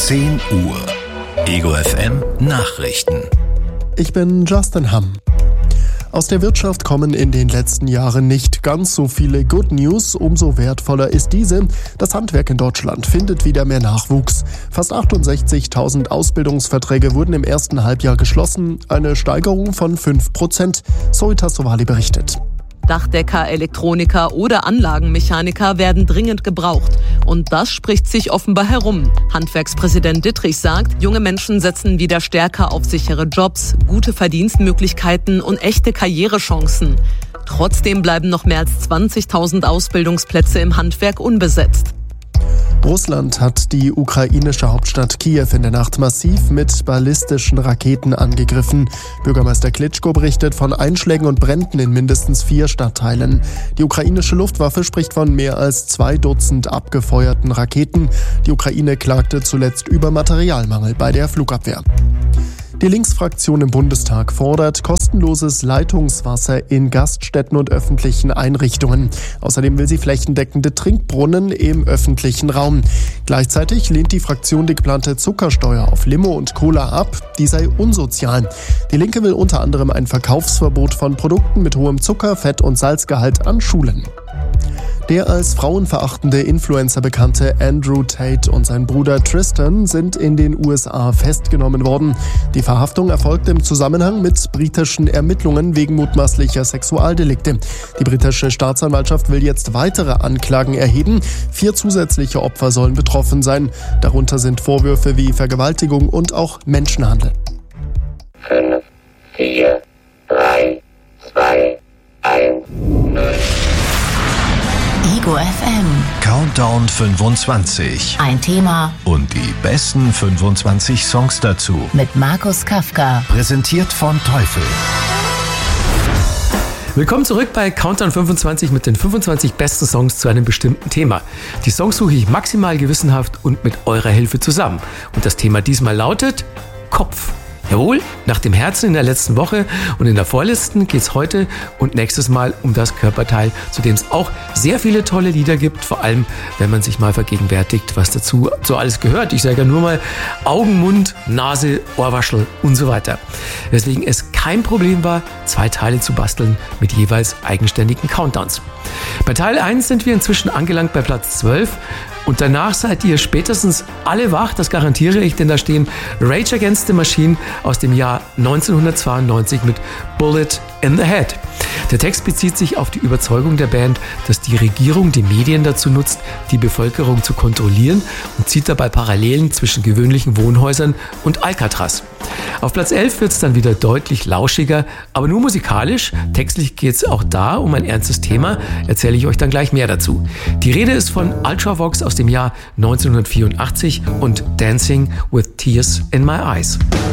10 Uhr. Ego FM Nachrichten. Ich bin Justin Hamm. Aus der Wirtschaft kommen in den letzten Jahren nicht ganz so viele Good News. Umso wertvoller ist diese. Das Handwerk in Deutschland findet wieder mehr Nachwuchs. Fast 68.000 Ausbildungsverträge wurden im ersten Halbjahr geschlossen. Eine Steigerung von 5%. Zoe Tassovali berichtet. Dachdecker, Elektroniker oder Anlagenmechaniker werden dringend gebraucht. Und das spricht sich offenbar herum. Handwerkspräsident Dittrich sagt, junge Menschen setzen wieder stärker auf sichere Jobs, gute Verdienstmöglichkeiten und echte Karrierechancen. Trotzdem bleiben noch mehr als 20.000 Ausbildungsplätze im Handwerk unbesetzt. Russland hat die ukrainische Hauptstadt Kiew in der Nacht massiv mit ballistischen Raketen angegriffen. Bürgermeister Klitschko berichtet von Einschlägen und Bränden in mindestens 4 Stadtteilen. Die ukrainische Luftwaffe spricht von mehr als 2 Dutzend abgefeuerten Raketen. Die Ukraine klagte zuletzt über Materialmangel bei der Flugabwehr. Die Linksfraktion im Bundestag fordert kostenloses Leitungswasser in Gaststätten und öffentlichen Einrichtungen. Außerdem will sie flächendeckende Trinkbrunnen im öffentlichen Raum. Gleichzeitig lehnt die Fraktion die geplante Zuckersteuer auf Limo und Cola ab. Die sei unsozial. Die Linke will unter anderem ein Verkaufsverbot von Produkten mit hohem Zucker-, Fett- und Salzgehalt an Schulen. Der als frauenverachtende Influencer bekannte Andrew Tate und sein Bruder Tristan sind in den USA festgenommen worden. Die Verhaftung erfolgte im Zusammenhang mit britischen Ermittlungen wegen mutmaßlicher Sexualdelikte. Die britische Staatsanwaltschaft will jetzt weitere Anklagen erheben. 4 zusätzliche Opfer sollen betroffen sein. Darunter sind Vorwürfe wie Vergewaltigung und auch Menschenhandel. 5, 4, 3, 2, 1, 0. Ego FM. Countdown 25. Ein Thema Und die besten 25 Songs dazu. mit Markus Kafka. Präsentiert von Teufel. Willkommen zurück bei Countdown 25 mit den 25 besten Songs zu einem bestimmten Thema. Die Songs suche ich maximal gewissenhaft und mit eurer Hilfe zusammen. Und das Thema diesmal lautet Kopf. Jawohl, nach dem Herzen in der letzten Woche und in der vorletzten geht's heute und nächstes Mal um das Körperteil, zu dem es auch sehr viele tolle Lieder gibt, vor allem wenn man sich mal vergegenwärtigt, was dazu so alles gehört. Ich sage ja nur mal Augen, Mund, Nase, Ohrwaschel und so weiter. Weswegen es kein Problem war, 2 Teile zu basteln mit jeweils eigenständigen Countdowns. Bei Teil 1 sind wir inzwischen angelangt bei Platz 12 und danach seid ihr spätestens alle wach, das garantiere ich, denn da stehen Rage Against the Machine aus dem Jahr 1992 mit Bullet in the Head. Der Text bezieht sich auf die Überzeugung der Band, dass die Regierung die Medien dazu nutzt, die Bevölkerung zu kontrollieren und zieht dabei Parallelen zwischen gewöhnlichen Wohnhäusern und Alcatraz. Auf Platz 11 wird es dann wieder deutlich lauschiger, aber nur musikalisch. Textlich geht es auch da um ein ernstes Thema, erzähle ich euch dann gleich mehr dazu. Die Rede ist von Ultravox aus dem Jahr 1984 und Dancing with Tears in My Eyes.